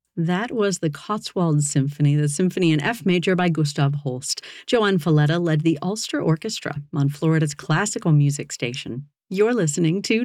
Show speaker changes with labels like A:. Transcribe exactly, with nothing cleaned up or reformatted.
A: That was the Cotswold Symphony, the Symphony in F major by Gustav Holst. Joanne Falletta led the Ulster Orchestra on Florida's classical music station. You're listening to